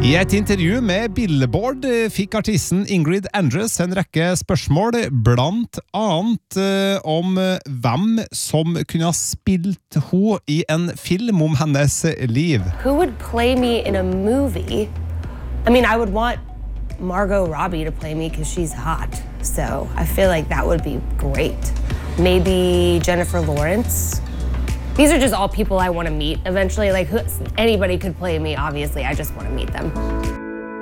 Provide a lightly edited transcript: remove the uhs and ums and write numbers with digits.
I et intervju med Billboard fikk artisten Ingrid Andress en rekke spørsmål, blant annet om hvem som kunne ha spilt henne I en film om hennes liv. Who would play me in a movie? I mean, I would want Margot Robbie to play me because she's hot. So I feel like that would be great. Maybe Jennifer Lawrence. These are just all people I want to meet eventually. Like, anybody could play me, obviously. I just want to meet them.